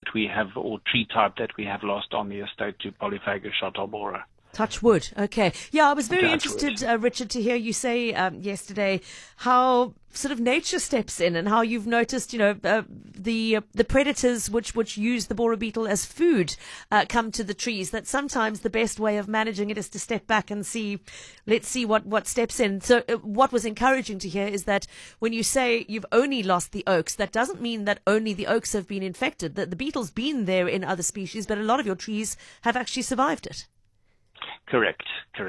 that we have, or tree type that we have lost on the estate to Polyphagus shotobora. Touch wood. Okay. Yeah, I was very Touch interested, wood. Richard, to hear you say yesterday how sort of nature steps in and how you've noticed, the predators which use the borer beetle as food come to the trees. That sometimes the best way of managing it is to step back and let's see what steps in. So what was encouraging to hear is that when you say you've only lost the oaks, that doesn't mean that only the oaks have been infected. That the beetle's been there in other species, but a lot of your trees have actually survived it. Correct.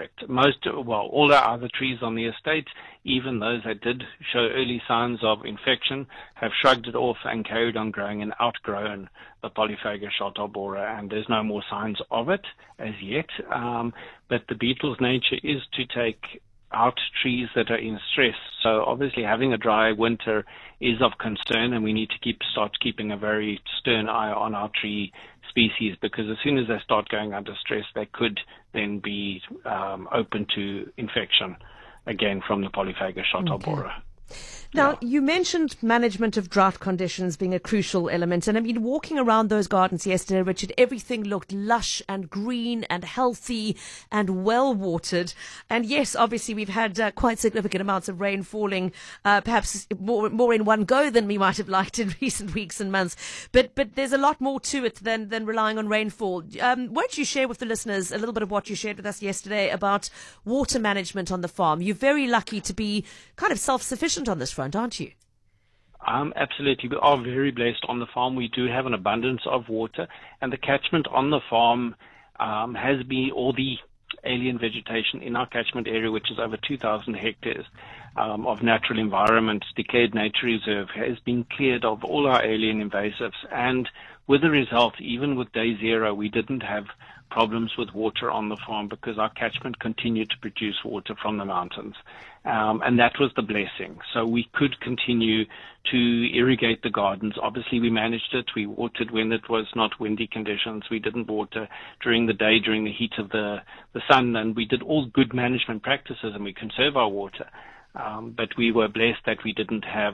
All our other trees on the estate, even those that did show early signs of infection, have shrugged it off and carried on growing and outgrown the Polyphagus shotobora, and there's no more signs of it as yet. But the beetle's nature is to take out trees that are in stress. So obviously having a dry winter is of concern, and we need to start keeping a very stern eye on our tree species, because as soon as they start going under stress, they could then be open to infection again from the Polyphagus shotobora. Okay. Now, you mentioned management of drought conditions being a crucial element. And I mean, walking around those gardens yesterday, Richard, everything looked lush and green and healthy and well watered. And yes, obviously, we've had quite significant amounts of rain falling, perhaps more in one go than we might have liked in recent weeks and months. But there's a lot more to it than relying on rainfall. Won't you share with the listeners a little bit of what you shared with us yesterday about water management on the farm? You're very lucky to be kind of self-sufficient on this front, aren't you? Absolutely. We are very blessed on the farm. We do have an abundance of water, and the catchment on the farm has been, all the alien vegetation in our catchment area, which is over 2,000 hectares of natural environment, declared nature reserve, has been cleared of all our alien invasives. And with the result, even with day zero, we didn't have problems with water on the farm because our catchment continued to produce water from the mountains. And that was the blessing. So we could continue to irrigate the gardens. Obviously, we managed it. We watered when it was not windy conditions. We didn't water during the day, during the heat of the sun. And we did all good management practices, and we conserve our water. But we were blessed that we didn't have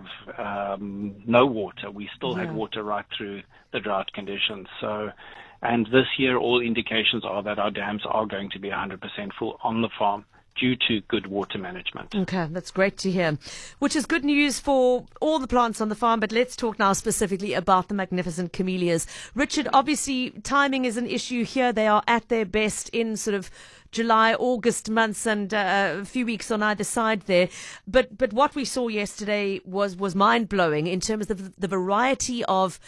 no water. We still had water right through the drought conditions. And this year, all indications are that our dams are going to be 100% full on the farm due to good water management. Okay, that's great to hear, which is good news for all the plants on the farm. But let's talk now specifically about the magnificent camellias. Richard, obviously timing is an issue here. They are at their best in sort of July, August months, and a few weeks on either side there. But what we saw yesterday was mind-blowing in terms of the variety of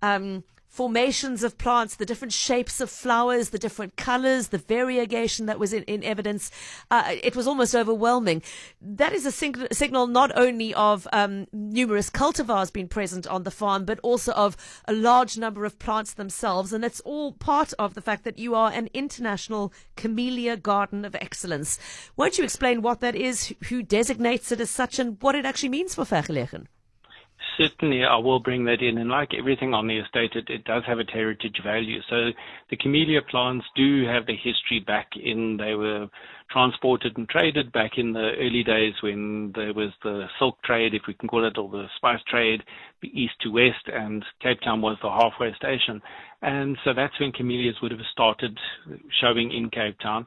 formations of plants, the different shapes of flowers, the different colors, the variegation that was in evidence. It was almost overwhelming. That is a signal not only of numerous cultivars being present on the farm, but also of a large number of plants themselves. And that's all part of the fact that you are an international camellia garden of excellence. Won't you explain what that is, who designates it as such, and what it actually means for Vergelegen? Certainly, I will bring that in. And like everything on the estate, it does have its heritage value. So the camellia plants do have the history back in, they were transported and traded back in the early days when there was the silk trade, if we can call it, or the spice trade, east to west, and Cape Town was the halfway station. And so that's when camellias would have started showing in Cape Town.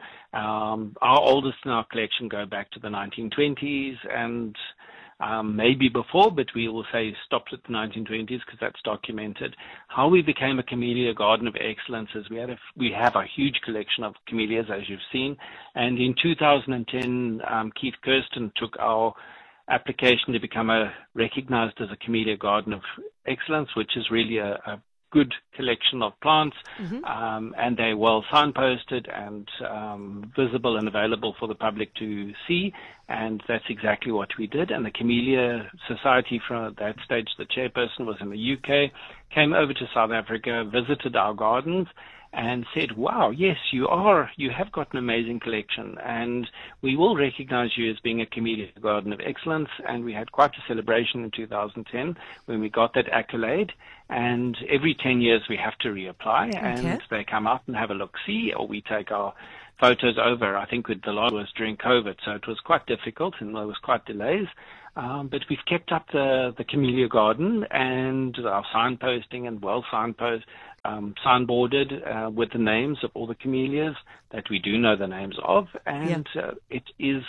Our oldest in our collection go back to the 1920s, and maybe before, but we will say stopped at the 1920s because that's documented. How we became a camellia garden of excellence is we have a huge collection of camellias, as you've seen. And in 2010, Keith Kirsten took our application to become recognized as a camellia garden of excellence, which is really a good collection of plants, and they're well signposted and visible and available for the public to see, and that's exactly what we did. And the Camellia Society, from that stage, the chairperson was in the UK, came over to South Africa, visited our gardens, and said, wow, yes, you have got an amazing collection, and we will recognize you as being a camellia garden of excellence. And we had quite a celebration in 2010 when we got that accolade. And every 10 years we have to reapply, and they come out and have a look-see, or we take our photos over. I think the last was during COVID, so it was quite difficult and there was quite delays. But we've kept up the camellia garden and our signposting and well signposted. signboarded with the names of all the camellias that we do know the names of, and it is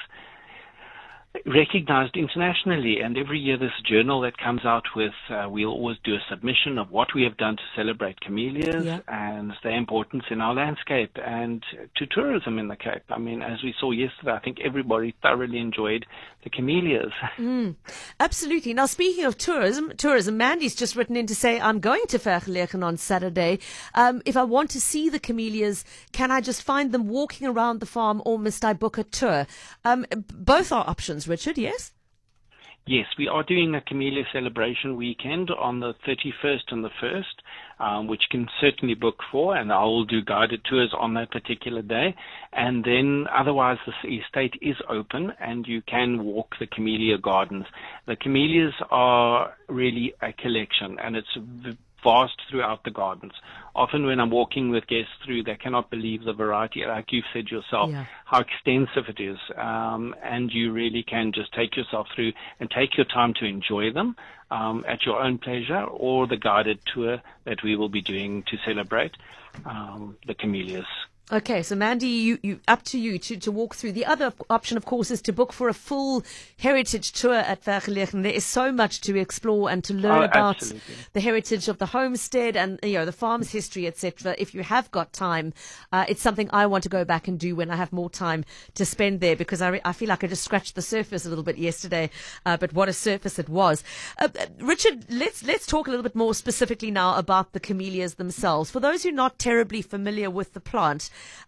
recognized internationally. And every year this journal that comes out with, we'll always do a submission of what we have done to celebrate camellias and their importance in our landscape and to tourism in the Cape. I mean, as we saw yesterday, I think everybody thoroughly enjoyed the camellias. Absolutely. Now, speaking of tourism, Mandy's just written in to say, I'm going to Vergelegen on Saturday. If I want to see the camellias, can I just find them walking around the farm, or must I book a tour? Both are options, Richard, yes? Yes, we are doing a camellia celebration weekend on the 31st and the 1st, which you can certainly book for, and I will do guided tours on that particular day. And then otherwise the estate is open and you can walk the camellia gardens. The camellias are really a collection, and it's vast throughout the gardens. Often when I'm walking with guests through, they cannot believe the variety, like you've said yourself, how extensive it is. And you really can just take yourself through and take your time to enjoy them at your own pleasure, or the guided tour that we will be doing to celebrate the camellias. Okay, so Mandy, you up to you to walk through. The other option, of course, is to book for a full heritage tour at Vergelegen. There is so much to explore and to learn about the heritage of the homestead and the farm's history, etc. If you have got time, it's something I want to go back and do when I have more time to spend there, because I feel like I just scratched the surface a little bit yesterday, but what a surface it was. Richard, let's talk a little bit more specifically now about the camellias themselves. For those who are not terribly familiar with the plant,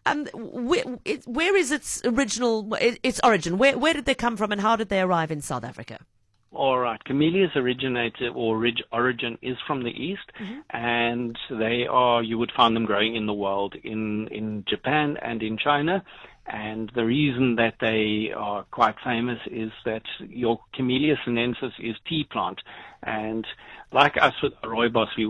where is its origin? Where did they come from, and how did they arrive in South Africa? All right. Camellias origin is from the east, and you would find them growing in the world, in Japan and in China. And the reason that they are quite famous is that your Camellia sinensis is tea plant. And like us with rooibos, we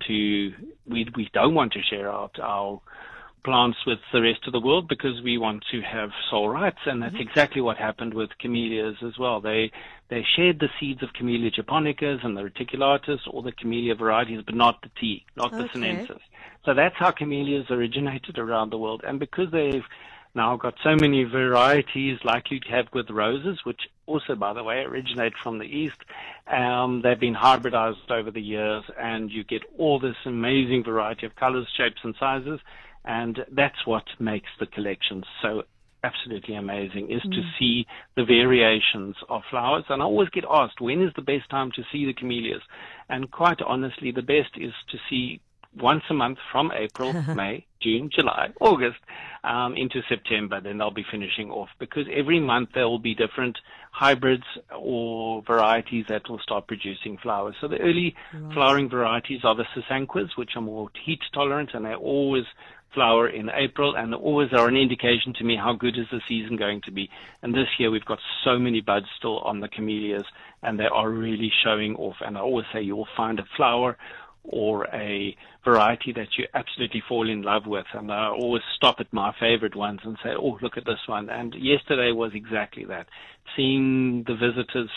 don't want to share out our plants with the rest of the world, because we want to have sole rights, and that's exactly what happened with camellias as well. They shared the seeds of Camellia japonicas and the reticulatus, all the camellia varieties, but not the tea, not the sinensis. So that's how camellias originated around the world. And because they've now got so many varieties, like you'd have with roses, which also, by the way, originate from the east, they've been hybridized over the years, and you get all this amazing variety of colors, shapes, and sizes. And that's what makes the collection so absolutely amazing, is to see the variations of flowers. And I always get asked, when is the best time to see the camellias? And quite honestly, the best is to see once a month from April, May, June, July, August, into September. Then they'll be finishing off, because every month there will be different hybrids or varieties that will start producing flowers. So the early flowering varieties are the Sasanquas, which are more heat tolerant, and they always flower in April, and always are an indication to me how good is the season going to be. And this year we've got so many buds still on the camellias, and they are really showing off. And I always say you will find a flower or a variety that you absolutely fall in love with. And I always stop at my favorite ones and say, oh, look at this one. And yesterday was exactly that. Seeing the visitors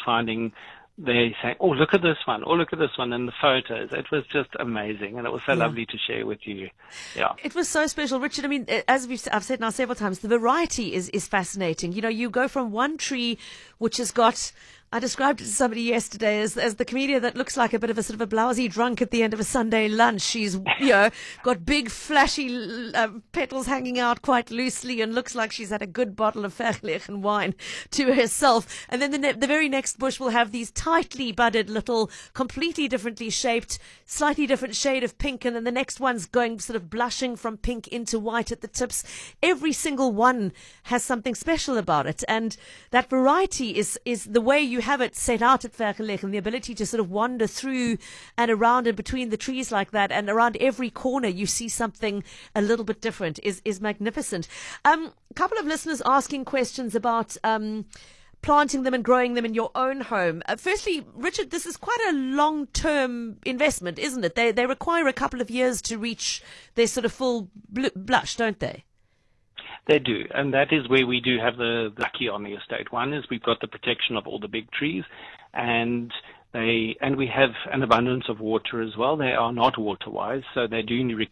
they say, oh, look at this one, oh, look at this one, and the photos. It was just amazing, and it was so lovely to share with you. Yeah. It was so special, Richard. I mean, as I've said now several times, the variety is fascinating. You go from one tree which has got, I described it to somebody yesterday as the camellia that looks like a bit of a sort of a blousy drunk at the end of a Sunday lunch. She's, got big flashy petals hanging out quite loosely and looks like she's had a good bottle of Vergelegen wine to herself. And then the very next bush will have these tightly budded little, completely differently shaped, slightly different shade of pink. And then the next one's going sort of blushing from pink into white at the tips. Every single one has something special about it. And that variety is the way you have it set out at Vergelegen, the ability to sort of wander through and around and between the trees like that, and around every corner you see something a little bit different is magnificent. A couple of listeners asking questions about planting them and growing them in your own home. Firstly, Richard, this is quite a long-term investment, isn't it? They require a couple of years to reach their sort of full blush, don't they? They do, and that is where we do have the lucky on the estate. One is we've got the protection of all the big trees, and and we have an abundance of water as well. They are not water wise, so they do